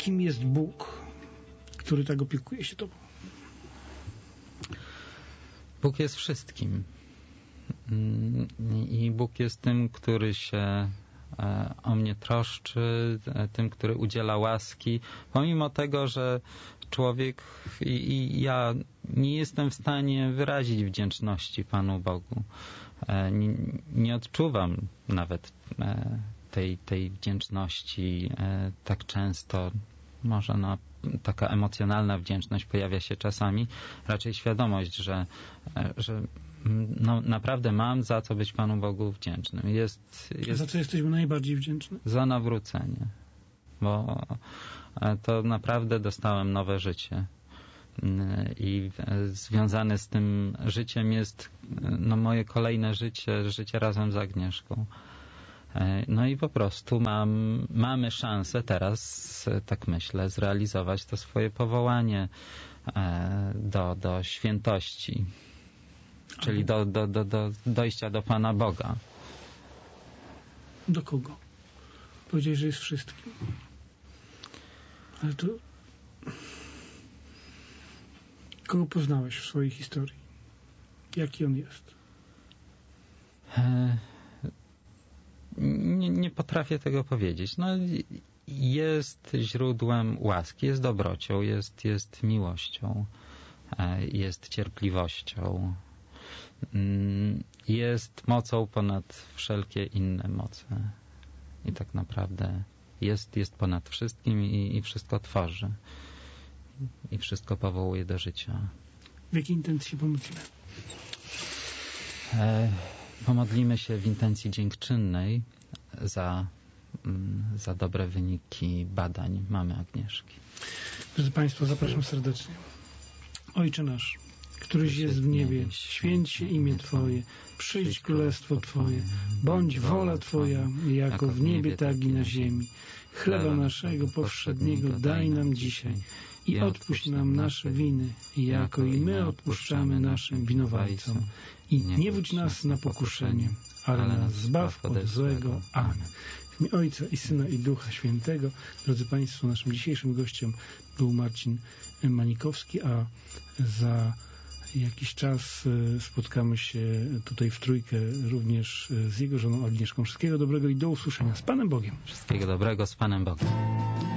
kim jest Bóg, który tak opiekuje się Tobą? Bóg jest wszystkim. I Bóg jest tym, który się o mnie troszczy, tym, który udziela łaski. Pomimo tego, że człowiek i ja nie jestem w stanie wyrazić wdzięczności Panu Bogu. Nie odczuwam nawet tej wdzięczności tak często. Może taka emocjonalna wdzięczność pojawia się czasami. Raczej świadomość, że naprawdę mam za co być Panu Bogu wdzięcznym. Za co jesteśmy najbardziej wdzięczni? Za nawrócenie. Bo to naprawdę dostałem nowe życie. I związane z tym życiem jest moje kolejne życie razem z Agnieszką. No i po prostu mamy szansę teraz, tak myślę, zrealizować to swoje powołanie do świętości, czyli do dojścia do Pana Boga. Do kogo? Powiedziałeś, że jest wszystkim. Ale to... Kogo poznałeś w swojej historii? Jaki on jest? Nie potrafię tego powiedzieć. Jest źródłem łaski, jest dobrocią, jest miłością, jest cierpliwością, jest mocą ponad wszelkie inne moce. I tak naprawdę jest ponad wszystkim i wszystko tworzy. I wszystko powołuje do życia. W jakiej intencji się pomodlimy? Pomodlimy się w intencji dziękczynnej za dobre wyniki badań mamy Agnieszki. Drodzy Państwo, zapraszam serdecznie. Ojcze nasz, któryś jest w niebie, święć się imię Twoje, przyjdź królestwo Twoje, bądź wola Twoja, jako w niebie, tak i na ziemi. Chleba naszego powszedniego daj nam dzisiaj i odpuść nam nasze winy, jako i my odpuszczamy naszym winowajcom. I nie wódź nas na pokuszenie, ale nas zbaw od złego. Amen. W imię Ojca i Syna i Ducha Świętego. Drodzy Państwo, naszym dzisiejszym gościem był Marcin Manikowski, a za jakiś czas spotkamy się tutaj w trójkę również z jego żoną Agnieszką. Wszystkiego dobrego i do usłyszenia. Z Panem Bogiem. Wszystkiego dobrego, z Panem Bogiem.